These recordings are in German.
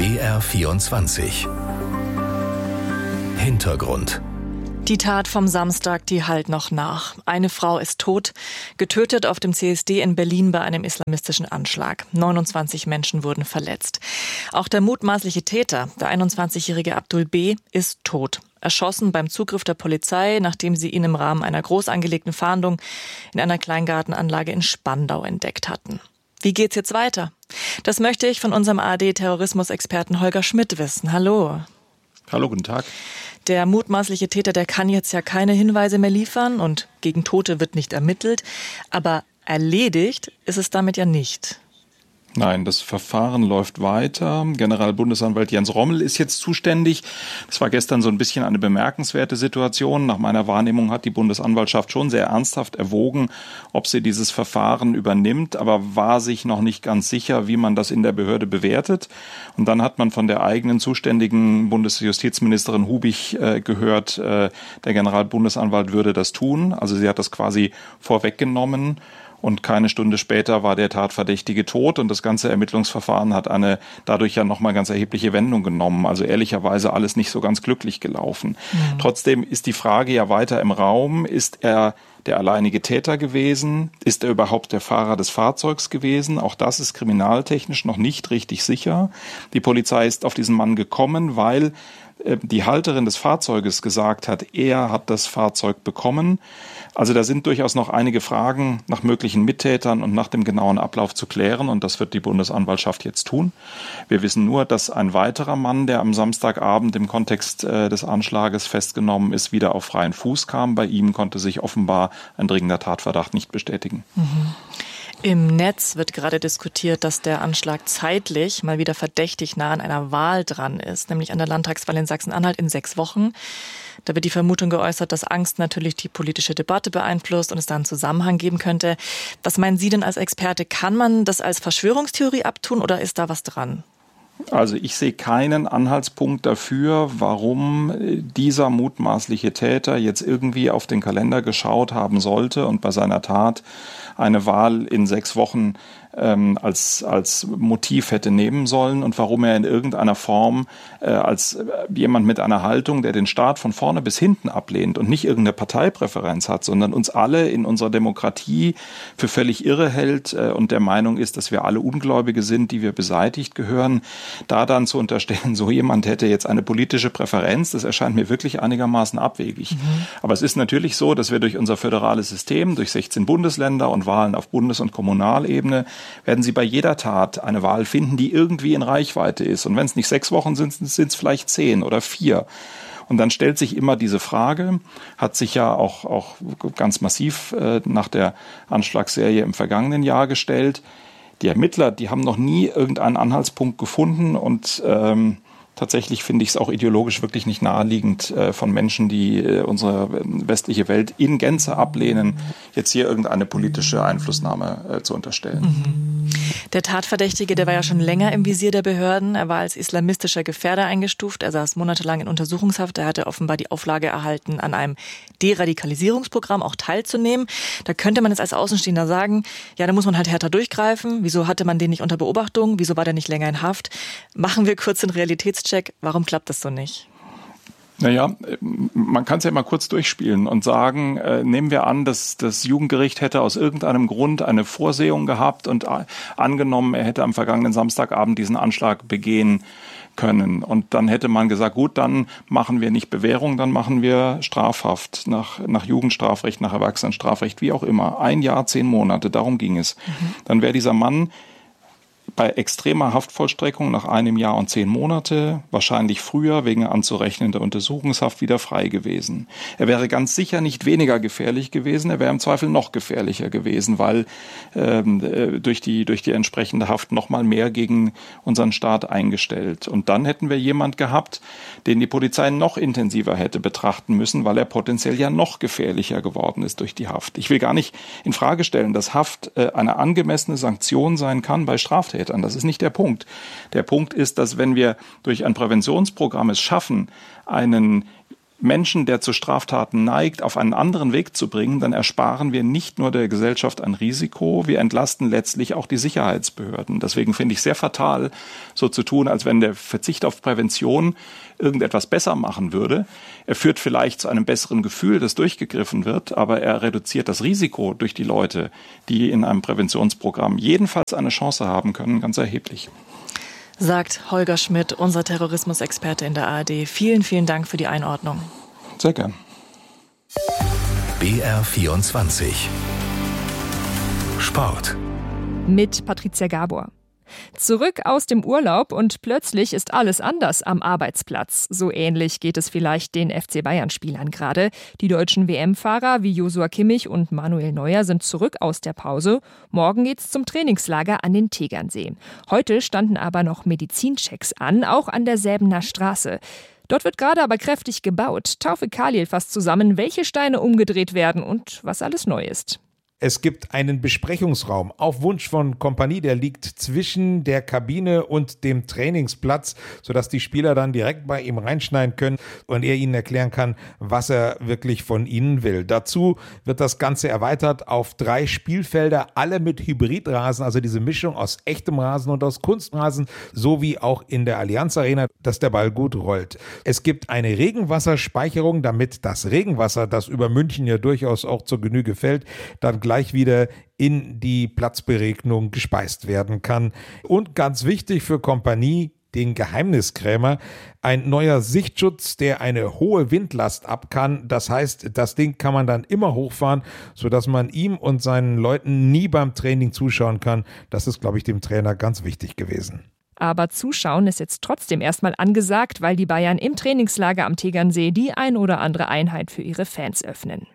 BR24 Hintergrund. Die Tat vom Samstag, die hallt noch nach. Eine Frau ist tot, getötet auf dem CSD in Berlin bei einem islamistischen Anschlag. 29 Menschen wurden verletzt. Auch der mutmaßliche Täter, der 21-jährige Abdul B., ist tot. Erschossen beim Zugriff der Polizei, nachdem sie ihn im Rahmen einer groß angelegten Fahndung in einer Kleingartenanlage in Spandau entdeckt hatten. Wie geht's jetzt weiter? Das möchte ich von unserem ARD-Terrorismusexperten Holger Schmidt wissen. Hallo. Hallo, guten Tag. Der mutmaßliche Täter, der kann jetzt ja keine Hinweise mehr liefern und gegen Tote wird nicht ermittelt. Aber erledigt ist es damit ja nicht. Nein, das Verfahren läuft weiter. Generalbundesanwalt Jens Rommel ist jetzt zuständig. Das war gestern so ein bisschen eine bemerkenswerte Situation. Nach meiner Wahrnehmung hat die Bundesanwaltschaft schon sehr ernsthaft erwogen, ob sie dieses Verfahren übernimmt, aber war sich noch nicht ganz sicher, wie man das in der Behörde bewertet. Und dann hat man von der eigenen zuständigen Bundesjustizministerin Hubig gehört, der Generalbundesanwalt würde das tun. Also sie hat das quasi vorweggenommen. Und keine Stunde später war der Tatverdächtige tot und das ganze Ermittlungsverfahren hat eine dadurch ja nochmal ganz erhebliche Wendung genommen. Also ehrlicherweise alles nicht so ganz glücklich gelaufen. Trotzdem ist die Frage ja weiter im Raum, ist er der alleinige Täter gewesen? Ist er überhaupt der Fahrer des Fahrzeugs gewesen? Auch das ist kriminaltechnisch noch nicht richtig sicher. Die Polizei ist auf diesen Mann gekommen, weil die Halterin des Fahrzeuges gesagt hat, er hat das Fahrzeug bekommen. Also da sind durchaus noch einige Fragen nach möglichen Mittätern und nach dem genauen Ablauf zu klären und das wird die Bundesanwaltschaft jetzt tun. Wir wissen nur, dass ein weiterer Mann, der am Samstagabend im Kontext des Anschlages festgenommen ist, wieder auf freien Fuß kam. Bei ihm konnte sich offenbar ein dringender Tatverdacht nicht bestätigen. Im Netz wird gerade diskutiert, dass der Anschlag zeitlich mal wieder verdächtig nah an einer Wahl dran ist, nämlich an der Landtagswahl in Sachsen-Anhalt in 6 Wochen. Da wird die Vermutung geäußert, dass Angst natürlich die politische Debatte beeinflusst und es da einen Zusammenhang geben könnte. Was meinen Sie denn als Experte? Kann man das als Verschwörungstheorie abtun oder ist da was dran? Also ich sehe keinen Anhaltspunkt dafür, warum dieser mutmaßliche Täter jetzt irgendwie auf den Kalender geschaut haben sollte und bei seiner Tat eine Wahl in 6 Wochen als Motiv hätte nehmen sollen und warum er in irgendeiner Form als jemand mit einer Haltung, der den Staat von vorne bis hinten ablehnt und nicht irgendeine Parteipräferenz hat, sondern uns alle in unserer Demokratie für völlig irre hält und der Meinung ist, dass wir alle Ungläubige sind, die wir beseitigt gehören, da dann zu unterstellen, so jemand hätte jetzt eine politische Präferenz, das erscheint mir wirklich einigermaßen abwegig. Aber es ist natürlich so, dass wir durch unser föderales System, durch 16 Bundesländer und Wahlen auf Bundes- und Kommunalebene werden Sie bei jeder Tat eine Wahl finden, die irgendwie in Reichweite ist. Und wenn es nicht 6 Wochen sind, sind es vielleicht 10 oder 4. Und dann stellt sich immer diese Frage, hat sich ja auch ganz massiv nach der Anschlagsserie im vergangenen Jahr gestellt. Die Ermittler, die haben noch nie irgendeinen Anhaltspunkt gefunden und tatsächlich finde ich es auch ideologisch wirklich nicht naheliegend von Menschen, die unsere westliche Welt in Gänze ablehnen, jetzt hier irgendeine politische Einflussnahme zu unterstellen. Der Tatverdächtige, der war ja schon länger im Visier der Behörden. Er war als islamistischer Gefährder eingestuft. Er saß monatelang in Untersuchungshaft. Er hatte offenbar die Auflage erhalten, an einem Deradikalisierungsprogramm auch teilzunehmen. Da könnte man jetzt als Außenstehender sagen, ja, da muss man halt härter durchgreifen. Wieso hatte man den nicht unter Beobachtung? Wieso war der nicht länger in Haft? Machen wir kurz den Realitätscheck. Warum klappt das so nicht? Naja, man kann es ja mal kurz durchspielen und sagen, nehmen wir an, dass das Jugendgericht hätte aus irgendeinem Grund eine Vorsehung gehabt und angenommen, er hätte am vergangenen Samstagabend diesen Anschlag begehen können. Und dann hätte man gesagt, gut, dann machen wir nicht Bewährung, dann machen wir Strafhaft nach Jugendstrafrecht, nach Erwachsenenstrafrecht, wie auch immer. 1 Jahr, 10 Monate, darum ging es. Dann wäre dieser Mann bei extremer Haftvollstreckung nach 1 Jahr und 10 Monate, wahrscheinlich früher wegen anzurechnender Untersuchungshaft wieder frei gewesen. Er wäre ganz sicher nicht weniger gefährlich gewesen, er wäre im Zweifel noch gefährlicher gewesen, weil durch die entsprechende Haft noch mal mehr gegen unseren Staat eingestellt. Und dann hätten wir jemand gehabt, den die Polizei noch intensiver hätte betrachten müssen, weil er potenziell ja noch gefährlicher geworden ist durch die Haft. Ich will gar nicht in Frage stellen, dass Haft eine angemessene Sanktion sein kann bei Straftätern. Das ist nicht der Punkt. Der Punkt ist, dass wenn wir durch ein Präventionsprogramm es schaffen, einen Menschen, der zu Straftaten neigt, auf einen anderen Weg zu bringen, dann ersparen wir nicht nur der Gesellschaft ein Risiko, wir entlasten letztlich auch die Sicherheitsbehörden. Deswegen finde ich sehr fatal, so zu tun, als wenn der Verzicht auf Prävention irgendetwas besser machen würde. Er führt vielleicht zu einem besseren Gefühl, das durchgegriffen wird, aber er reduziert das Risiko durch die Leute, die in einem Präventionsprogramm jedenfalls eine Chance haben können, ganz erheblich. Sagt Holger Schmidt, unser Terrorismusexperte in der ARD. Vielen, vielen Dank für die Einordnung. Sehr gern. BR24 Sport mit Patricia Gabor. Zurück aus dem Urlaub und plötzlich ist alles anders am Arbeitsplatz. So ähnlich geht es vielleicht den FC Bayern-Spielern gerade. Die deutschen WM-Fahrer wie Joshua Kimmich und Manuel Neuer sind zurück aus der Pause. Morgen geht's zum Trainingslager an den Tegernsee. Heute standen aber noch Medizinchecks an, auch an der Säbener Straße. Dort wird gerade aber kräftig gebaut. Taufik Khalil fasst zusammen, welche Steine umgedreht werden und was alles neu ist. Es gibt einen Besprechungsraum auf Wunsch von Kompanie, der liegt zwischen der Kabine und dem Trainingsplatz, sodass die Spieler dann direkt bei ihm reinschneiden können und er ihnen erklären kann, was er wirklich von ihnen will. Dazu wird das Ganze erweitert auf 3 Spielfelder, alle mit Hybridrasen, also diese Mischung aus echtem Rasen und aus Kunstrasen, sowie auch in der Allianz Arena, dass der Ball gut rollt. Es gibt eine Regenwasserspeicherung, damit das Regenwasser, das über München ja durchaus auch zur Genüge fällt, dann gleich wieder in die Platzberegnung gespeist werden kann. Und ganz wichtig für Kompanie, den Geheimniskrämer, ein neuer Sichtschutz, der eine hohe Windlast ab kann. Das heißt, das Ding kann man dann immer hochfahren, sodass man ihm und seinen Leuten nie beim Training zuschauen kann. Das ist, glaube ich, dem Trainer ganz wichtig gewesen. Aber Zuschauen ist jetzt trotzdem erstmal angesagt, weil die Bayern im Trainingslager am Tegernsee die ein oder andere Einheit für ihre Fans öffnen.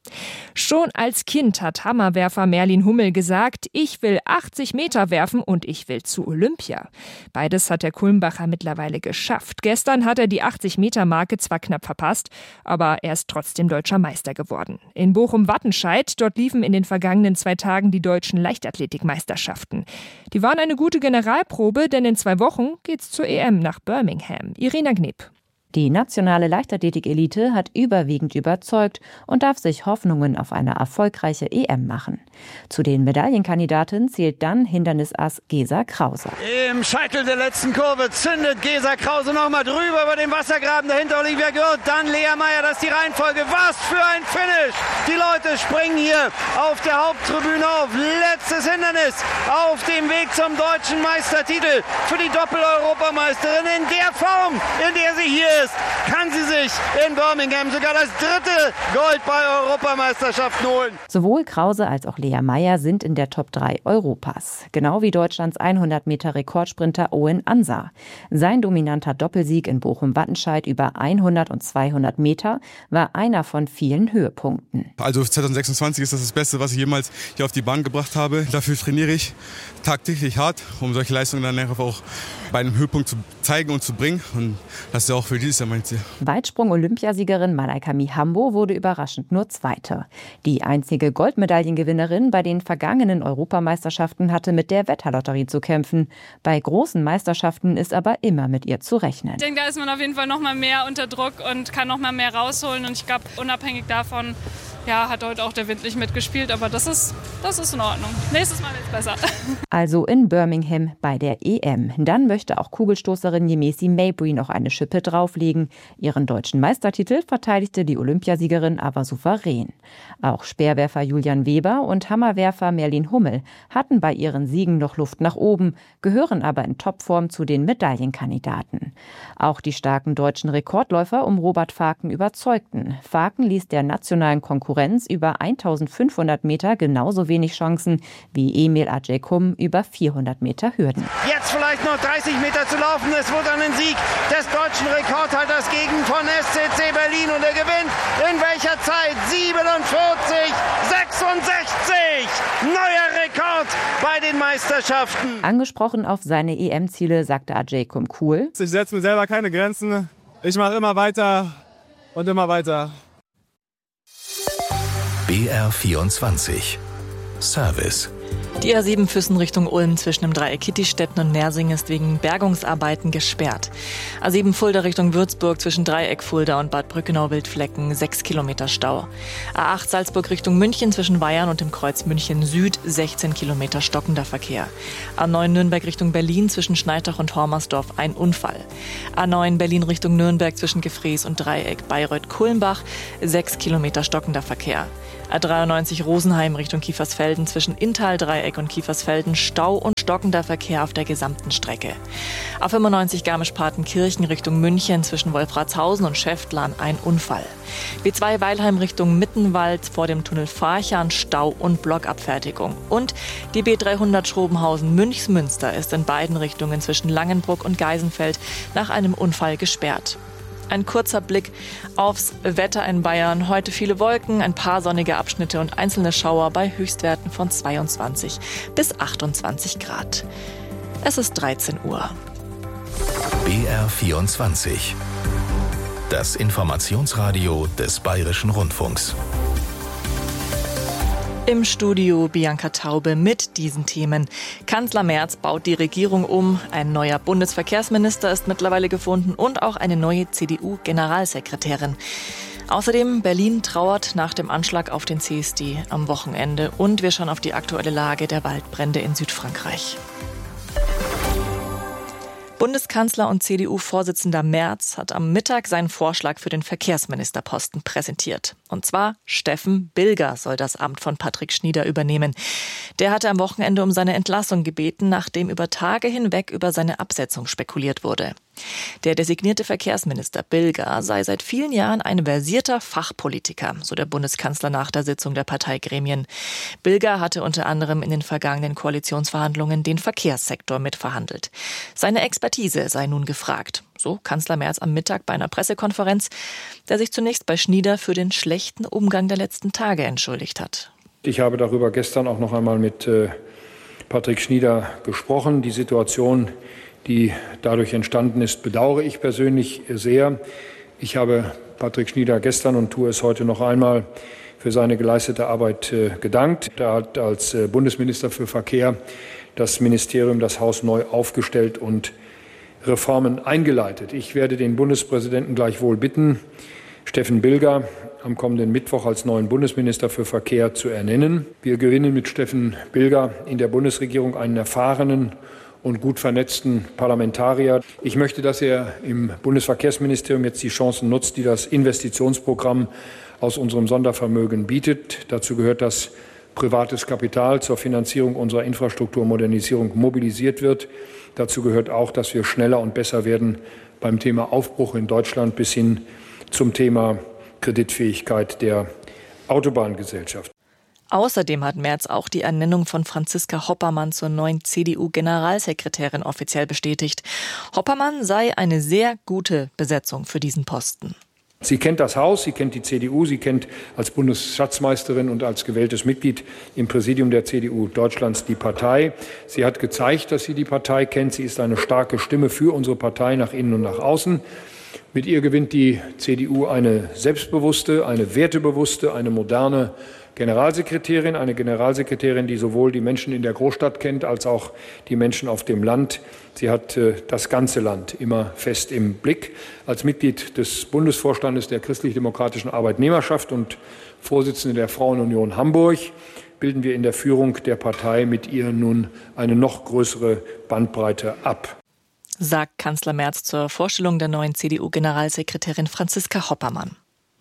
Schon als Kind hat Hammerwerfer Merlin Hummel gesagt, ich will 80 Meter werfen und ich will zu Olympia. Beides hat der Kulmbacher mittlerweile geschafft. Gestern hat er die 80-Meter-Marke zwar knapp verpasst, aber er ist trotzdem deutscher Meister geworden. In Bochum-Wattenscheid, dort liefen in den vergangenen 2 Tagen die deutschen Leichtathletikmeisterschaften. Die waren eine gute Generalprobe, denn in 2 Wochen geht's zur EM nach Birmingham. Irina Gneb. Die nationale Leichtathletik-Elite hat überwiegend überzeugt und darf sich Hoffnungen auf eine erfolgreiche EM machen. Zu den Medaillenkandidaten zählt dann Hindernisass Gesa Krause. Im Scheitel der letzten Kurve zündet Gesa Krause nochmal drüber über den Wassergraben, dahinter Olivia Gürt, dann Lea Meyer, das ist die Reihenfolge. Was für ein Finish! Die Leute springen hier auf der Haupttribüne auf. Letztes Hindernis auf dem Weg zum deutschen Meistertitel für die Doppel-Europameisterin. In der Form, in der sie hier ist, kann sie sich in Birmingham sogar das 3. Gold bei Europameisterschaften holen. Sowohl Krause als auch Lea Meyer sind in der Top 3 Europas. Genau wie Deutschlands 100-Meter-Rekordsprinter Owen Ansar. Sein dominanter Doppelsieg in Bochum-Wattenscheid über 100 und 200 Meter war einer von vielen Höhepunkten. Also 2026 ist das Beste, was ich jemals hier auf die Bahn gebracht habe. Dafür trainiere ich tagtäglich hart, um solche Leistungen dann einfach auch bei einem Höhepunkt zu zeigen und zu bringen. Und das ist ja auch für dieses Jahr mein Ziel. Weitsprung-Olympiasiegerin Malaika Mihambo wurde überraschend nur Zweite. Die einzige Goldmedaillengewinnerin bei den vergangenen Europameisterschaften hatte mit der Wetterlotterie zu kämpfen. Bei großen Meisterschaften ist aber immer mit ihr zu rechnen. Ich denke, da ist man auf jeden Fall noch mal mehr unter Druck und kann noch mal mehr rausholen. Und ich glaube, unabhängig davon, ja, hat heute auch der Wind nicht mitgespielt, aber das ist in Ordnung. Nächstes Mal wird's besser. Also in Birmingham bei der EM. Dann möchte auch Kugelstoßerin Yemisi Mabry noch eine Schippe drauflegen. Ihren deutschen Meistertitel verteidigte die Olympiasiegerin aber souverän. Auch Speerwerfer Julian Weber und Hammerwerfer Merlin Hummel hatten bei ihren Siegen noch Luft nach oben, gehören aber in Topform zu den Medaillenkandidaten. Auch die starken deutschen Rekordläufer um Robert Faken überzeugten. Faken ließ der nationalen Konkurrenz über 1500 Meter genauso wenig Chancen wie Emil Ajaykum über 400 Meter Hürden. Jetzt vielleicht noch 30 Meter zu laufen. Es wird einen Sieg des deutschen Rekordhalters gegen von SCC Berlin und er gewinnt in welcher Zeit? 47,66! Neuer Rekord bei den Meisterschaften. Angesprochen auf seine EM-Ziele sagte Ajaykum cool: Ich setze mir selber keine Grenzen. Ich mache immer weiter und immer weiter. BR24 Service. Die A7 Füssen Richtung Ulm zwischen dem Dreieck Kittistetten und Nersing ist wegen Bergungsarbeiten gesperrt. A7 Fulda Richtung Würzburg zwischen Dreieck Fulda und Bad Brückenau-Wildflecken 6 Kilometer Stau. A8 Salzburg Richtung München zwischen Weyarn und dem Kreuz München Süd 16 Kilometer stockender Verkehr. A9 Nürnberg Richtung Berlin zwischen Schneidach und Hormersdorf ein Unfall. A9 Berlin Richtung Nürnberg zwischen Gefrees und Dreieck Bayreuth-Kulmbach 6 Kilometer stockender Verkehr. A93 Rosenheim Richtung Kiefersfelden zwischen Inntal-Dreieck und Kiefersfelden Stau und stockender Verkehr auf der gesamten Strecke. A95 Garmisch-Partenkirchen Richtung München zwischen Wolfratshausen und Schäftlarn ein Unfall. B2 Weilheim Richtung Mittenwald vor dem Tunnel Farchan Stau und Blockabfertigung. Und die B300 Schrobenhausen-Münchsmünster ist in beiden Richtungen zwischen Langenbruck und Geisenfeld nach einem Unfall gesperrt. Ein kurzer Blick aufs Wetter in Bayern. Heute viele Wolken, ein paar sonnige Abschnitte und einzelne Schauer bei Höchstwerten von 22 bis 28 Grad. Es ist 13 Uhr. BR24. Das Informationsradio des Bayerischen Rundfunks. Im Studio Bianca Taube mit diesen Themen. Kanzler Merz baut die Regierung um, ein neuer Bundesverkehrsminister ist mittlerweile gefunden und auch eine neue CDU-Generalsekretärin. Außerdem Berlin trauert nach dem Anschlag auf den CSD am Wochenende und wir schauen auf die aktuelle Lage der Waldbrände in Südfrankreich. Bundeskanzler und CDU-Vorsitzender Merz hat am Mittag seinen Vorschlag für den Verkehrsministerposten präsentiert. Und zwar Steffen Bilger soll das Amt von Patrick Schnieder übernehmen. Der hatte am Wochenende um seine Entlassung gebeten, nachdem über Tage hinweg über seine Absetzung spekuliert wurde. Der designierte Verkehrsminister Bilger sei seit vielen Jahren ein versierter Fachpolitiker, so der Bundeskanzler nach der Sitzung der Parteigremien. Bilger hatte unter anderem in den vergangenen Koalitionsverhandlungen den Verkehrssektor mitverhandelt. Seine Expertise sei nun gefragt, so Kanzler Merz am Mittag bei einer Pressekonferenz, der sich zunächst bei Schnieder für den schlechten Umgang der letzten Tage entschuldigt hat. Ich habe darüber gestern auch noch einmal mit Patrick Schnieder gesprochen. Die Situation, die dadurch entstanden ist, bedauere ich persönlich sehr. Ich habe Patrick Schnieder gestern und tue es heute noch einmal für seine geleistete Arbeit gedankt. Er hat als Bundesminister für Verkehr das Ministerium, das Haus neu aufgestellt und Reformen eingeleitet. Ich werde den Bundespräsidenten gleichwohl bitten, Steffen Bilger am kommenden Mittwoch als neuen Bundesminister für Verkehr zu ernennen. Wir gewinnen mit Steffen Bilger in der Bundesregierung einen erfahrenen und gut vernetzten Parlamentarier. Ich möchte, dass er im Bundesverkehrsministerium jetzt die Chancen nutzt, die das Investitionsprogramm aus unserem Sondervermögen bietet. Dazu gehört, dass privates Kapital zur Finanzierung unserer Infrastrukturmodernisierung mobilisiert wird. Dazu gehört auch, dass wir schneller und besser werden beim Thema Aufbruch in Deutschland bis hin zum Thema Kreditfähigkeit der Autobahngesellschaft. Außerdem hat Merz auch die Ernennung von Franziska Hoppermann zur neuen CDU-Generalsekretärin offiziell bestätigt. Hoppermann sei eine sehr gute Besetzung für diesen Posten. Sie kennt das Haus, sie kennt die CDU, sie kennt als Bundesschatzmeisterin und als gewähltes Mitglied im Präsidium der CDU Deutschlands die Partei. Sie hat gezeigt, dass sie die Partei kennt. Sie ist eine starke Stimme für unsere Partei nach innen und nach außen. Mit ihr gewinnt die CDU eine selbstbewusste, eine wertebewusste, eine moderne Generalsekretärin, eine Generalsekretärin, die sowohl die Menschen in der Großstadt kennt, als auch die Menschen auf dem Land. Sie hat das ganze Land immer fest im Blick. Als Mitglied des Bundesvorstandes der Christlich-Demokratischen Arbeitnehmerschaft und Vorsitzende der Frauenunion Hamburg bilden wir in der Führung der Partei mit ihr nun eine noch größere Bandbreite ab, sagt Kanzler Merz zur Vorstellung der neuen CDU-Generalsekretärin Franziska Hoppermann.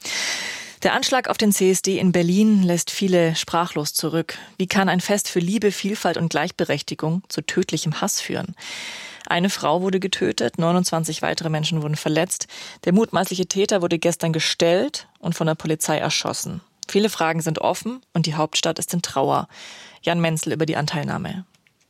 Der Anschlag auf den CSD in Berlin lässt viele sprachlos zurück. Wie kann ein Fest für Liebe, Vielfalt und Gleichberechtigung zu tödlichem Hass führen? Eine Frau wurde getötet, 29 weitere Menschen wurden verletzt. Der mutmaßliche Täter wurde gestern gestellt und von der Polizei erschossen. Viele Fragen sind offen und die Hauptstadt ist in Trauer. Jan Menzel über die Anteilnahme.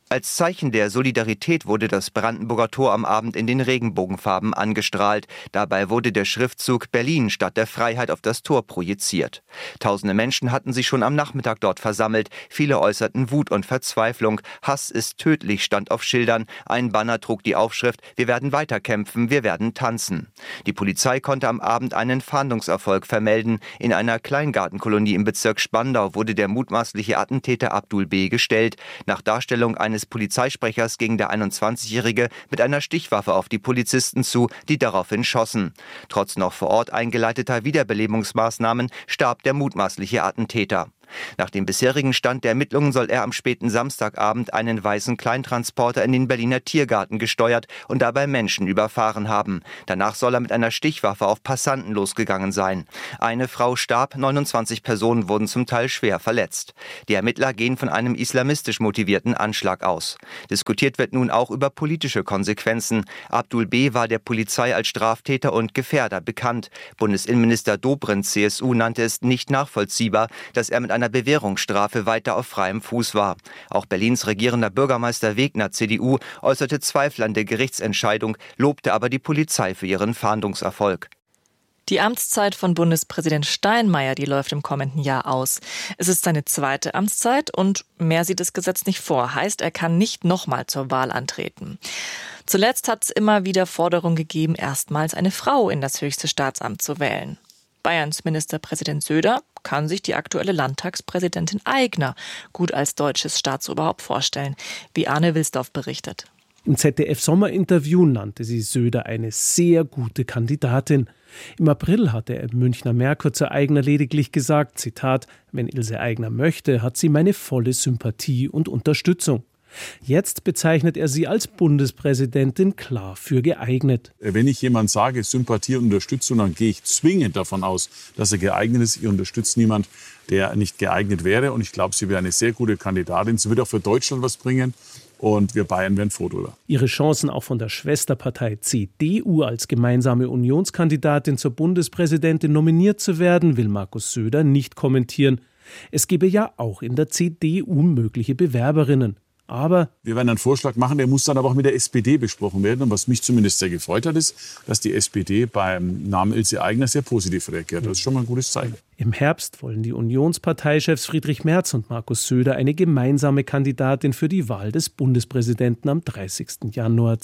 Als Zeichen der Solidarität wurde das Brandenburger Tor am Abend in den Regenbogenfarben angestrahlt. Dabei wurde der Schriftzug Berlin Stadt der Freiheit auf das Tor projiziert. Tausende Menschen hatten sich schon am Nachmittag dort versammelt. Viele äußerten Wut und Verzweiflung. Hass ist tödlich, stand auf Schildern. Ein Banner trug die Aufschrift: Wir werden weiterkämpfen, wir werden tanzen. Die Polizei konnte am Abend einen Fahndungserfolg vermelden. In einer Kleingartenkolonie im Bezirk Spandau wurde der mutmaßliche Attentäter Abdul B. gestellt. Nach Darstellung eines Polizeisprechers ging der 21-Jährige mit einer Stichwaffe auf die Polizisten zu, die daraufhin schossen. Trotz noch vor Ort eingeleiteter Wiederbelebungsmaßnahmen starb der mutmaßliche Attentäter. Nach dem bisherigen Stand der Ermittlungen soll er am späten Samstagabend einen weißen Kleintransporter in den Berliner Tiergarten gesteuert und dabei Menschen überfahren haben. Danach soll er mit einer Stichwaffe auf Passanten losgegangen sein. Eine Frau starb, 29 Personen wurden zum Teil schwer verletzt. Die Ermittler gehen von einem islamistisch motivierten Anschlag aus. Diskutiert wird nun auch über politische Konsequenzen. Abdul B. war der Polizei als Straftäter und Gefährder bekannt. Bundesinnenminister Dobrindt, CSU, nannte es nicht nachvollziehbar, dass er mit einer Bewährungsstrafe weiter auf freiem Fuß war. Auch Berlins regierender Bürgermeister Wegner, CDU, äußerte Zweifel an der Gerichtsentscheidung, lobte aber die Polizei für ihren Fahndungserfolg. Die Amtszeit von Bundespräsident Steinmeier, die läuft im kommenden Jahr aus. Es ist seine zweite Amtszeit und mehr sieht das Gesetz nicht vor. Heißt, er kann nicht nochmal zur Wahl antreten. Zuletzt hat es immer wieder Forderungen gegeben, erstmals eine Frau in das höchste Staatsamt zu wählen. Bayerns Ministerpräsident Söder kann sich die aktuelle Landtagspräsidentin Aigner gut als deutsches Staatsoberhaupt vorstellen, wie Arne Wilsdorf berichtet. Im ZDF-Sommerinterview nannte sie Söder eine sehr gute Kandidatin. Im April hatte er im Münchner Merkur zur Aigner lediglich gesagt, Zitat, wenn Ilse Aigner möchte, hat sie meine volle Sympathie und Unterstützung. Jetzt bezeichnet er sie als Bundespräsidentin klar für geeignet. Wenn ich jemand sage, Sympathie und Unterstützung, dann gehe ich zwingend davon aus, dass er geeignet ist. Ich unterstütze niemand, der nicht geeignet wäre. Und ich glaube, sie wäre eine sehr gute Kandidatin. Sie wird auch für Deutschland was bringen. Und wir Bayern wären froh drüber. Ihre Chancen auch von der Schwesterpartei CDU als gemeinsame Unionskandidatin zur Bundespräsidentin nominiert zu werden, will Markus Söder nicht kommentieren. Es gebe ja auch in der CDU mögliche Bewerberinnen. Aber wir werden einen Vorschlag machen, der muss dann aber auch mit der SPD besprochen werden. Und was mich zumindest sehr gefreut hat, ist, dass die SPD beim Namen Ilse Aigner sehr positiv reagiert. Das ist schon mal ein gutes Zeichen. Im Herbst wollen die Unionsparteichefs Friedrich Merz und Markus Söder eine gemeinsame Kandidatin für die Wahl des Bundespräsidenten am 30. Januar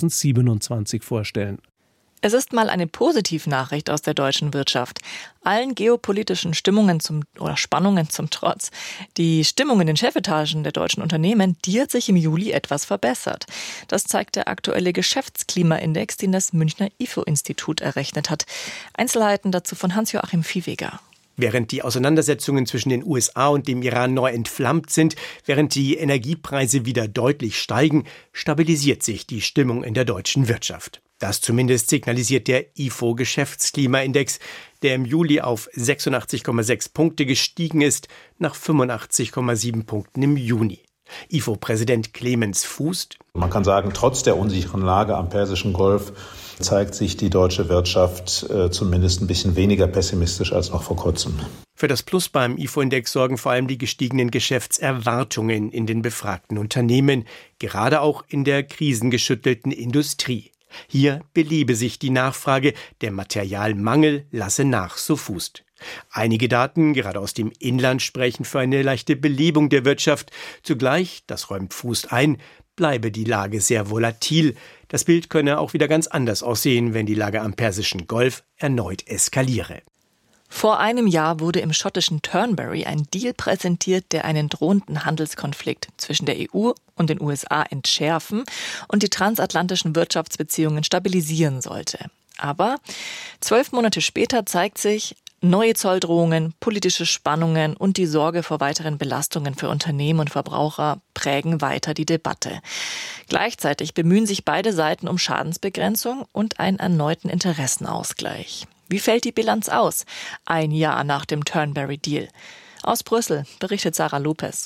2027 vorstellen. Es ist mal eine Positivnachricht aus der deutschen Wirtschaft. Allen geopolitischen Spannungen zum Trotz. Die Stimmung in den Chefetagen der deutschen Unternehmen, die hat sich im Juli etwas verbessert. Das zeigt der aktuelle Geschäftsklimaindex, den das Münchner IFO-Institut errechnet hat. Einzelheiten dazu von Hans-Joachim Viehweger. Während die Auseinandersetzungen zwischen den USA und dem Iran neu entflammt sind, während die Energiepreise wieder deutlich steigen, stabilisiert sich die Stimmung in der deutschen Wirtschaft. Das zumindest signalisiert der IFO-Geschäftsklimaindex, der im Juli auf 86,6 Punkte gestiegen ist, nach 85,7 Punkten im Juni. IFO-Präsident Clemens Fußt: Man kann sagen, trotz der unsicheren Lage am Persischen Golf zeigt sich die deutsche Wirtschaft zumindest ein bisschen weniger pessimistisch als noch vor kurzem. Für das Plus beim IFO-Index sorgen vor allem die gestiegenen Geschäftserwartungen in den befragten Unternehmen, gerade auch in der krisengeschüttelten Industrie. Hier belebe sich die Nachfrage, der Materialmangel lasse nach, so Fußt. Einige Daten, gerade aus dem Inland, sprechen für eine leichte Belebung der Wirtschaft. Zugleich, das räumt Fußt ein, bleibe die Lage sehr volatil. Das Bild könne auch wieder ganz anders aussehen, wenn die Lage am Persischen Golf erneut eskaliere. Vor einem Jahr wurde im schottischen Turnberry ein Deal präsentiert, der einen drohenden Handelskonflikt zwischen der EU und den USA entschärfen und die transatlantischen Wirtschaftsbeziehungen stabilisieren sollte. Aber 12 Monate später zeigt sich, neue Zolldrohungen, politische Spannungen und die Sorge vor weiteren Belastungen für Unternehmen und Verbraucher prägen weiter die Debatte. Gleichzeitig bemühen sich beide Seiten um Schadensbegrenzung und einen erneuten Interessenausgleich. Wie fällt die Bilanz aus? Ein Jahr nach dem Turnberry-Deal. Aus Brüssel berichtet Sarah Lopez.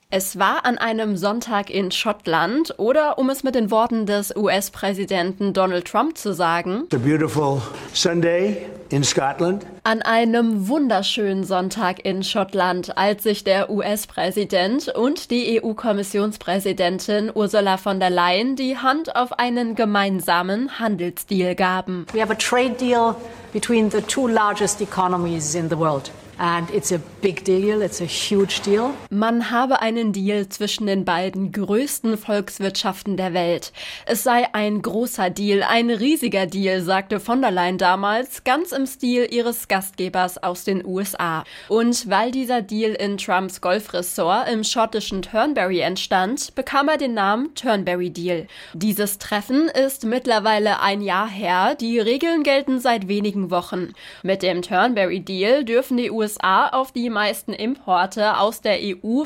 Es war an einem Sonntag in Schottland oder, um es mit den Worten des US-Präsidenten Donald Trump zu sagen, It's a beautiful Sunday in Scotland. An einem wunderschönen Sonntag in Schottland, als sich der US-Präsident und die EU-Kommissionspräsidentin Ursula von der Leyen die Hand auf einen gemeinsamen Handelsdeal gaben. We have a trade deal between the two largest economies in the world. And it's a big deal, it's a huge deal. Man habe einen Deal zwischen den beiden größten Volkswirtschaften der Welt. Es sei ein großer Deal, ein riesiger Deal, sagte von der Leyen damals, ganz im Stil ihres Gastgebers aus den USA. Und weil dieser Deal in Trumps Golfressort im schottischen Turnberry entstand, bekam er den Namen Turnberry Deal. Dieses Treffen ist mittlerweile ein Jahr her, die Regeln gelten seit wenigen Wochen. Mit dem Turnberry Deal dürfen die USA auf die meisten Importe aus der EU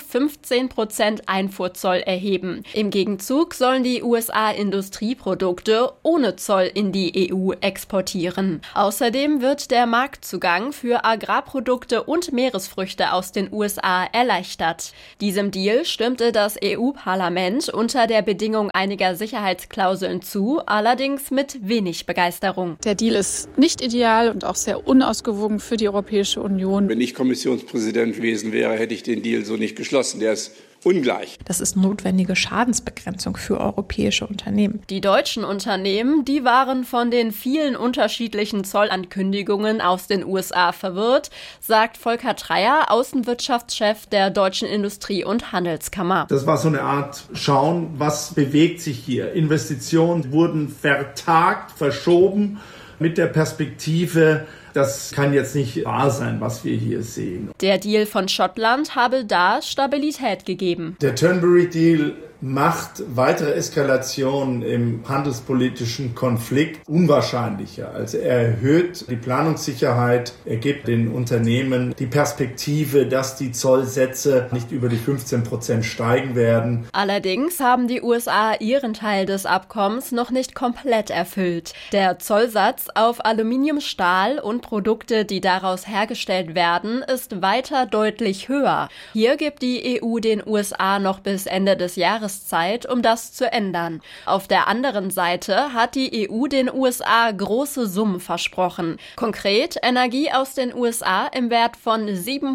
15% Einfuhrzoll erheben. Im Gegenzug sollen die USA Industrieprodukte ohne Zoll in die EU exportieren. Außerdem wird der Marktzugang für Agrarprodukte und Meeresfrüchte aus den USA erleichtert. Diesem Deal stimmte das EU-Parlament unter der Bedingung einiger Sicherheitsklauseln zu, allerdings mit wenig Begeisterung. Der Deal ist nicht ideal und auch sehr unausgewogen für die Europäische Union. Wenn ich Kommissionspräsident gewesen wäre, hätte ich den Deal so nicht geschlossen. Der ist ungleich. Das ist notwendige Schadensbegrenzung für europäische Unternehmen. Die deutschen Unternehmen, die waren von den vielen unterschiedlichen Zollankündigungen aus den USA verwirrt, sagt Volker Treyer, Außenwirtschaftschef der Deutschen Industrie- und Handelskammer. Das war so eine Art Schauen, was bewegt sich hier. Investitionen wurden vertagt, verschoben mit der Perspektive, das kann jetzt nicht wahr sein, was wir hier sehen. Der Deal von Schottland habe da Stabilität gegeben. Der Turnberry Deal macht weitere Eskalationen im handelspolitischen Konflikt unwahrscheinlicher. Also er erhöht die Planungssicherheit, er gibt den Unternehmen die Perspektive, dass die Zollsätze nicht über die 15% steigen werden. Allerdings haben die USA ihren Teil des Abkommens noch nicht komplett erfüllt. Der Zollsatz auf Aluminium, Stahl und Produkte, die daraus hergestellt werden, ist weiter deutlich höher. Hier gibt die EU den USA noch bis Ende des Jahres Zeit, um das zu ändern. Auf der anderen Seite hat die EU den USA große Summen versprochen. Konkret Energie aus den USA im Wert von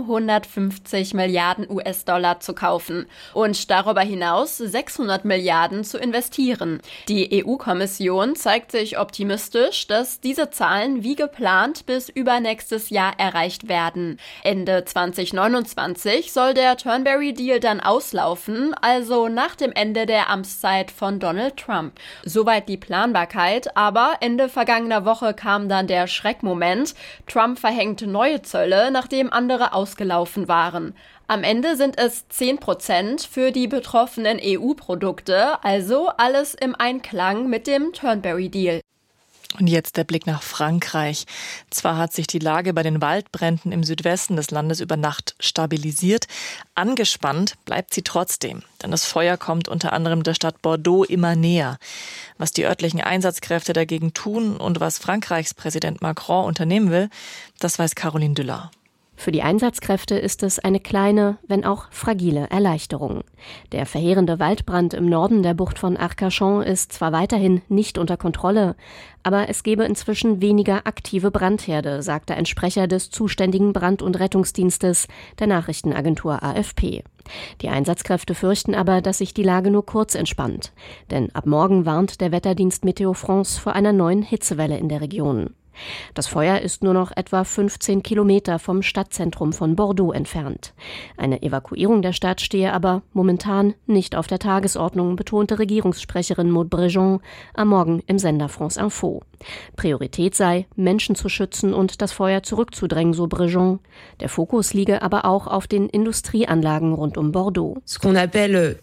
750 Milliarden US-Dollar zu kaufen und darüber hinaus 600 Milliarden zu investieren. Die EU-Kommission zeigt sich optimistisch, dass diese Zahlen wie geplant bis übernächstes Jahr erreicht werden. Ende 2029 soll der Turnberry-Deal dann auslaufen, also nach dem Ende der Amtszeit von Donald Trump. Soweit die Planbarkeit, aber Ende vergangener Woche kam dann der Schreckmoment. Trump verhängt neue Zölle, nachdem andere ausgelaufen waren. Am Ende sind es 10% für die betroffenen EU-Produkte, also alles im Einklang mit dem Turnberry-Deal. Und jetzt der Blick nach Frankreich. Zwar hat sich die Lage bei den Waldbränden im Südwesten des Landes über Nacht stabilisiert, angespannt bleibt sie trotzdem, denn das Feuer kommt unter anderem der Stadt Bordeaux immer näher. Was die örtlichen Einsatzkräfte dagegen tun und was Frankreichs Präsident Macron unternehmen will, das weiß Caroline Düller. Für die Einsatzkräfte ist es eine kleine, wenn auch fragile Erleichterung. Der verheerende Waldbrand im Norden der Bucht von Arcachon ist zwar weiterhin nicht unter Kontrolle, aber es gebe inzwischen weniger aktive Brandherde, sagte ein Sprecher des zuständigen Brand- und Rettungsdienstes der Nachrichtenagentur AFP. Die Einsatzkräfte fürchten aber, dass sich die Lage nur kurz entspannt. Denn ab morgen warnt der Wetterdienst Météo France vor einer neuen Hitzewelle in der Region. Das Feuer ist nur noch etwa 15 Kilometer vom Stadtzentrum von Bordeaux entfernt. Eine Evakuierung der Stadt stehe aber momentan nicht auf der Tagesordnung, betonte Regierungssprecherin Maud Brejon am Morgen im Sender France Info. Priorität sei, Menschen zu schützen und das Feuer zurückzudrängen, so Brejon. Der Fokus liege aber auch auf den Industrieanlagen rund um Bordeaux. Dabei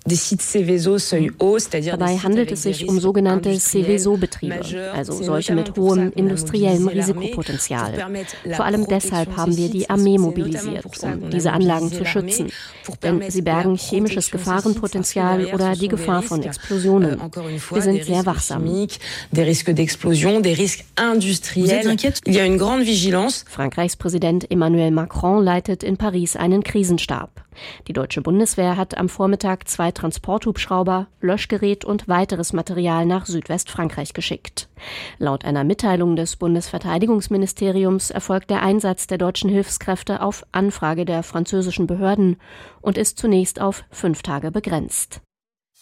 handelt es sich um sogenannte Céveso-Betriebe, also solche mit hohem industriellem Risikopotenzial. Vor allem deshalb haben wir die Armee mobilisiert, um diese Anlagen zu schützen. Denn sie bergen chemisches Gefahrenpotenzial oder die Gefahr von Explosionen. Wir sind sehr wachsam. Frankreichs Präsident Emmanuel Macron leitet in Paris einen Krisenstab. Die deutsche Bundeswehr hat am Vormittag 2 Transporthubschrauber, Löschgerät und weiteres Material nach Südwestfrankreich geschickt. Laut einer Mitteilung des Bundesverteidigungsministeriums erfolgt der Einsatz der deutschen Hilfskräfte auf Anfrage der französischen Behörden und ist zunächst auf 5 Tage begrenzt.